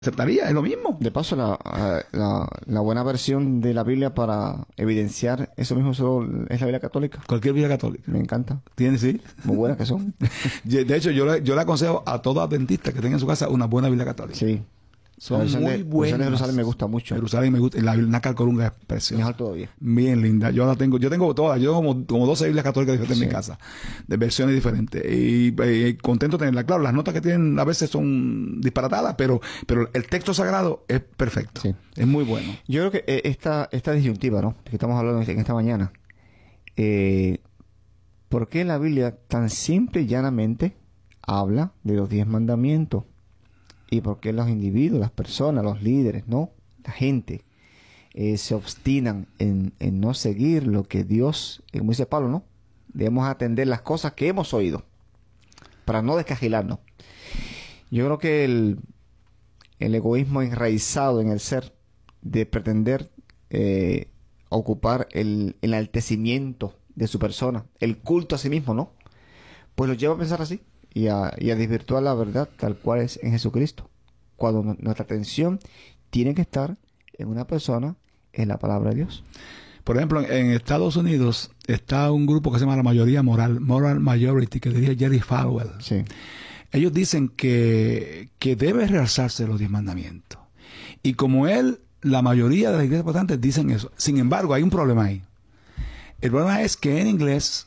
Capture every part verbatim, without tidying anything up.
aceptaría, es lo mismo. De paso, la, la, la buena versión de la Biblia para evidenciar eso mismo solo es la Biblia católica. Cualquier Biblia católica. Me encanta. ¿Tiene, sí? Muy buenas que son. De hecho, yo le, yo le aconsejo a todo adventista que tenga en su casa una buena Biblia católica. Sí. Son la muy de, buenas. La de Jerusalén me gusta mucho. Jerusalén me gusta. La Nácar Colunga es preciosa. Mejor todavía. Bien linda. Yo la tengo. Yo tengo todas. Yo tengo como, como doce Biblias católicas diferentes Sí. en mi casa. De versiones diferentes. Y, y contento de tenerla. Claro, las notas que tienen a veces son disparatadas, pero, pero el texto sagrado es perfecto. Sí. Es muy bueno. Yo creo que eh, esta, esta disyuntiva, ¿no? Que estamos hablando en esta mañana. Eh, ¿Por qué la Biblia tan simple y llanamente habla de los diez mandamientos? ¿Y por qué los individuos, las personas, los líderes, no? La gente eh, se obstinan en, en no seguir lo que Dios, eh, como dice Pablo, ¿no? Debemos atender las cosas que hemos oído para no descajilarnos. Yo creo que el, el egoísmo enraizado en el ser de pretender eh, ocupar el enaltecimiento de su persona, el culto a sí mismo, ¿no? Pues lo lleva a pensar así. Y a, y a desvirtuar la verdad tal cual es en Jesucristo. Cuando no, nuestra atención tiene que estar en una persona, en la palabra de Dios. Por ejemplo, en, en Estados Unidos está un grupo que se llama la mayoría moral, Moral Majority, que diría Jerry Falwell. Sí. Ellos dicen que, que debe realzarse los diez mandamientos. Y como él, la mayoría de las iglesias protestantes dicen eso. Sin embargo, hay un problema ahí. El problema es que en inglés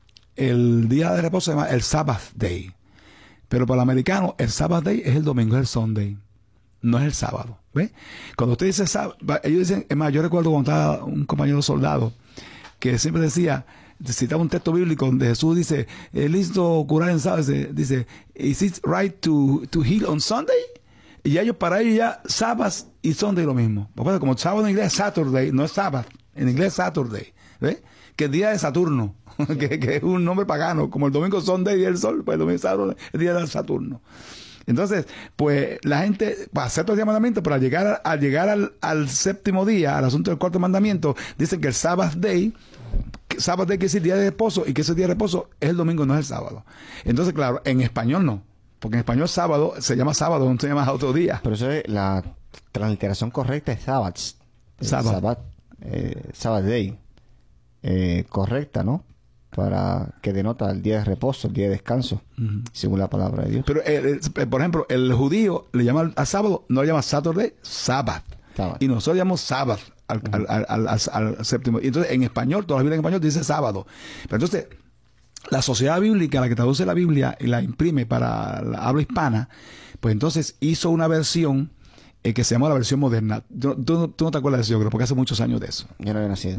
el día de reposo se llama el Sabbath Day. Pero para el americano, el Sabbath Day es el domingo, es el Sunday. No es el sábado. ¿Ve? Cuando usted dice sábado, ellos dicen, es más, yo recuerdo cuando estaba un compañero soldado que siempre decía, citaba un texto bíblico donde Jesús dice, es listo curar en sábado, dice, dice, is it right to, to heal on Sunday? Y ya ellos, para ellos ya, Sabbath y Sunday lo mismo. Porque como sábado en inglés es Saturday, no es Sabbath. En inglés es Saturday. ¿Ve? Que es día de Saturno. que, que es un nombre pagano, como el domingo Sunday y el sol, pues el domingo Saturno, el día de Saturno. Entonces, pues la gente pues, acepta el mandamiento, pero al llegar, al, llegar al, al séptimo día, al asunto del cuarto mandamiento, dicen que el Sabbath Day, que Sabbath Day quiere decir día de reposo, y que ese día de reposo es el domingo, no es el sábado. Entonces, claro, en español no, porque en español sábado se llama sábado, no se llama otro día. Pero eso es la transliteración correcta es Sabbath. Sabbath. Sabbath, eh, Sabbath Day. Eh, correcta, ¿no? Para que denota el día de reposo, el día de descanso, uh-huh. según la palabra de Dios. Pero, eh, eh, por ejemplo, el judío le llama al sábado, no le llama Saturday, Sabbath. Sabbath. Y nosotros llamamos Sabbath al, uh-huh. al, al, al, al, al séptimo. Y entonces, en español, toda la Biblia en español dice sábado. Pero entonces, la sociedad bíblica, la que traduce la Biblia y la imprime para la habla hispana, pues entonces hizo una versión eh, que se llama la versión moderna. Tú, tú, tú no te acuerdas de eso, yo creo, porque hace muchos años de eso. Yo no había nacido.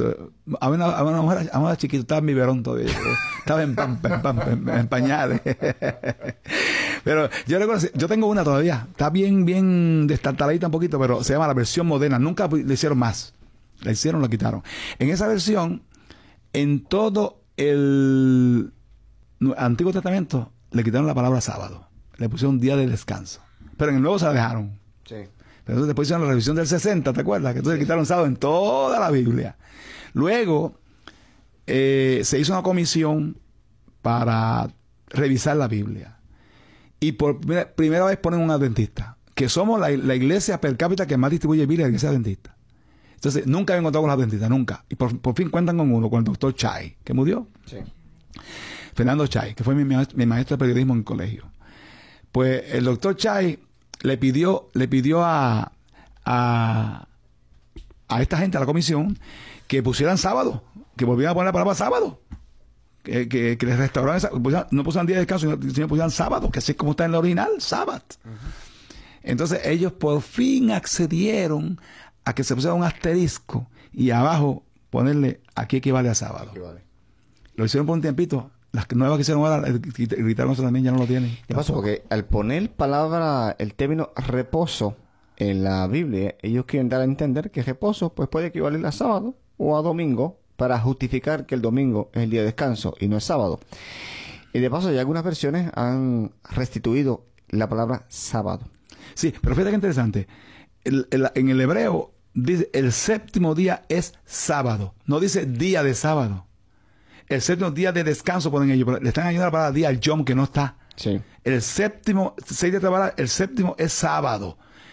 A una, a una mujer, a una chiquita, estaba en mi verón todavía. Estaba en, pan, en, pan, en, en pañales. Pero yo recuerdo, yo tengo una todavía. Está bien, bien destartaladita un poquito, pero se llama la versión moderna. Nunca le hicieron más. La hicieron, la quitaron. En esa versión, en todo el Antiguo Testamento, le quitaron la palabra sábado. Le pusieron día de descanso. Pero en el Nuevo se la dejaron. Sí. Pero entonces después hicieron la revisión del sesenta, ¿te acuerdas? Que entonces sí. quitaron sábado en toda la Biblia. Luego eh, se hizo una comisión para revisar la Biblia. Y por primera, primera vez ponen un adventista, que somos la, la iglesia per cápita que más distribuye Biblia, la iglesia adventista. Entonces nunca había encontrado con los adventistas, nunca. Y por, por fin cuentan con uno, con el doctor Chay, que murió. Sí. Fernando Chay, que fue mi, mi maestro de periodismo en el colegio. Pues el doctor Chay le pidió, le pidió a, a, a esta gente, a la comisión, que pusieran sábado, que volvieran a poner la palabra sábado, que, que, que les restauraran, esa, pusieran, no pusieran día de descanso, sino pusieran sábado, que así es como está en el original, Sabbath. Uh-huh. Entonces ellos por fin accedieron a que se pusiera un asterisco y abajo ponerle aquí equivale a sábado. Equivale. Lo hicieron por un tiempito. Las nuevas que hicieron ahora, gritaron eso también, ya no lo tienen. ¿Qué pasó? Porque al poner palabra, el término reposo en la Biblia, ellos quieren dar a entender que reposo pues puede equivaler a sábado o a domingo para justificar que el domingo es el día de descanso y no es sábado. Y de paso, ya algunas versiones han restituido la palabra sábado. Sí, pero fíjate que interesante. El, el, en el hebreo dice el séptimo día es sábado, no dice día de sábado. El séptimo día de descanso ponen ellos, pero le están añadiendo la palabra día al Yom que no está. Sí. El séptimo, seis días de trabajar, el séptimo es sábado.